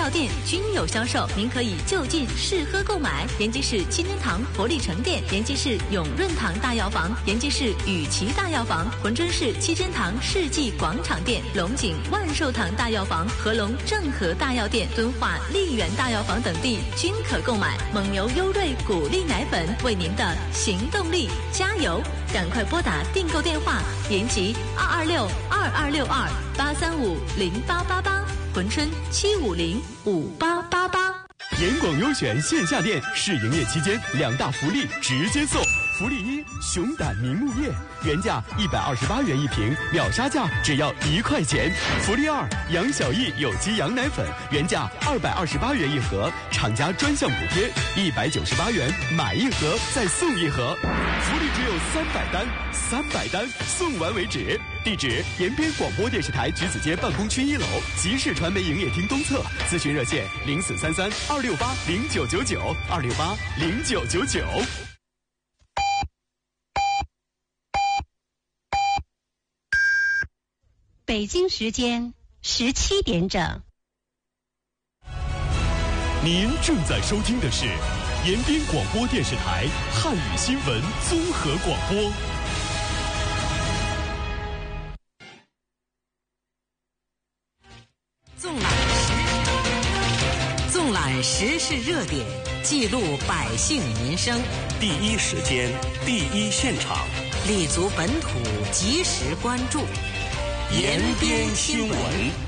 药店均有销售，您可以就近试喝购买。延吉市七天堂活力城店、延吉市永润堂大药房、延吉市雨琦大药房、珲春市七天堂世纪广场店、龙井万寿堂大药房、合隆正和大药店、敦化丽园大药房等地均可购买。蒙牛优瑞谷粒奶粉为您的行动力加油！赶快拨打订购电话：延吉226-2262-835-0888，珲春750-5888。 严广优选线下店试营业期间2大福利直接送。福利1：熊胆明目叶，原价128元一瓶，秒杀价只要1块钱。福利2：杨小艺有机羊奶粉，原价228元一盒，厂家专项补贴198元，买一盒再送一盒。福利只有300单，300单送完为止。地址：延边广播电视台橘子街办公区1楼，集市传媒营业厅东侧。咨询热线：0433-268-0999，268-0999。 北京时间17点整。 您正在收听的是延边广播电视台汉语新闻综合广播。 纵览时事热点，记录百姓民生， 第一时间，第一现场， 立足本土，及时关注。延边新闻。